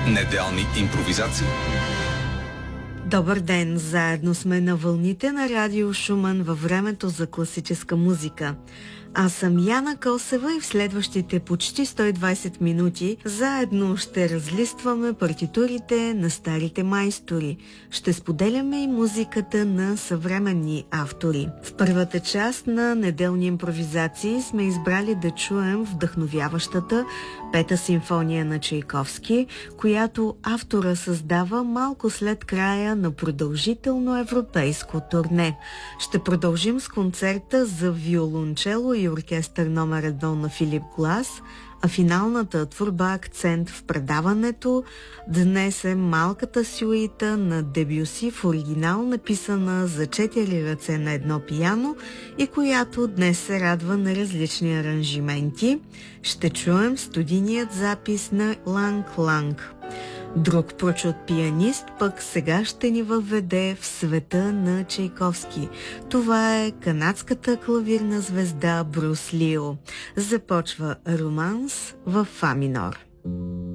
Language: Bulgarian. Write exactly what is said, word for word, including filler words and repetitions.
Неделни импровизации. Добър ден! Заедно сме на вълните на Радио Шуман във времето за класическа музика. Аз съм Яна Косева и в следващите почти сто и двайсет минути заедно ще разлистваме партитурите на старите майстори. Ще споделяме и музиката на съвременни автори. В първата част на неделни импровизации сме избрали да чуем вдъхновяващата Пета симфония на Чайковски, която автора създава малко след края на продължително европейско турне. Ще продължим с концерта за виолончело и оркестър номер едно на Филип Глас, а финалната творба акцент в предаването днес е малката сюита на Дебюси в оригинал, написана за четири ръце на едно пияно и която днес се радва на различни аранжименти. Ще чуем студийният запис на Ланг Ланг. Друг прочут пианист пък сега ще ни въведе в света на Чайковски. Това е канадската клавирна звезда Брус Лио. Започва романс в фа минор.